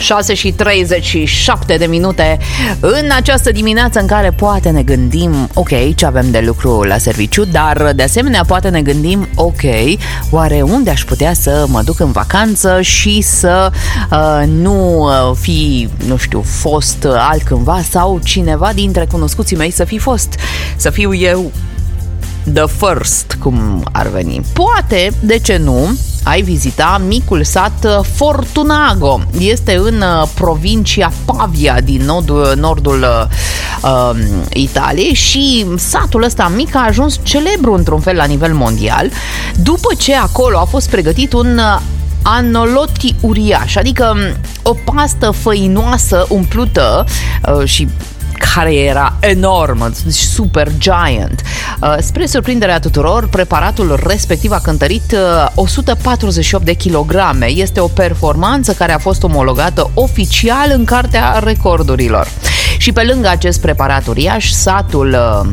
6:37 de minute în această dimineață în care poate ne gândim, ok, ce avem de lucru la serviciu, dar de asemenea poate ne gândim, ok, oare unde aș putea să mă duc în vacanță și să nu fi, nu știu, fost altcândva sau cineva dintre cunoscuții mei să fiu eu the first, cum ar veni. Poate, de ce nu, ai vizita micul sat Fortunago. Este în provincia Pavia din nordul Italiei și satul ăsta mic a ajuns celebru într-un fel la nivel mondial după ce acolo a fost pregătit un anolotti uriaș, adică o pastă făinoasă umplută și care era enormă, super giant. Spre surprinderea tuturor, preparatul respectiv a cântărit 148 de kilograme. Este o performanță care a fost omologată oficial în Cartea Recordurilor. Și pe lângă acest preparat uriaș, satul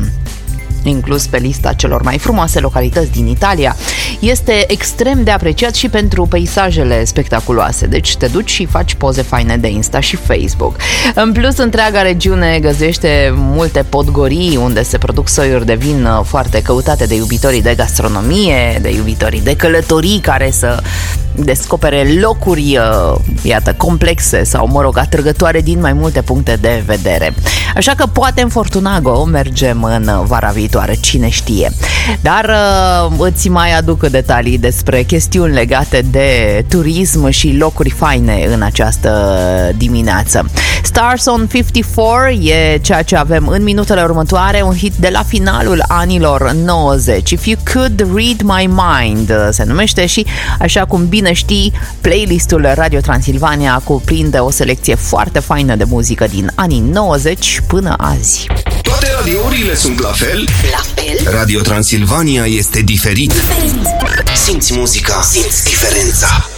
inclus pe lista celor mai frumoase localități din Italia, este extrem de apreciat și pentru peisajele spectaculoase. Deci te duci și faci poze faine de Insta și Facebook. În plus, întreaga regiune găzduiește multe podgorii unde se produc soiuri de vin foarte căutate de iubitorii de gastronomie, de iubitorii de călătorii care să descopere locuri, iată, complexe sau, mă rog, atrăgătoare din mai multe puncte de vedere. Așa că poate în Fortunago mergem în vara viitoare, cine știe. Dar îți mai aduc detalii despre chestiuni legate de turism și locuri faine în această dimineață. Stars on 54 e ceea ce avem în minutele următoare, un hit de la finalul anilor 90. If You Could Read My Mind se numește și, așa cum bine știi, playlistul Radio Transilvania cuprinde o selecție foarte faină de muzică din anii 90 până azi. Toate radiourile sunt la fel? La fel? Radio Transilvania este diferit. Simți muzica, simți diferența.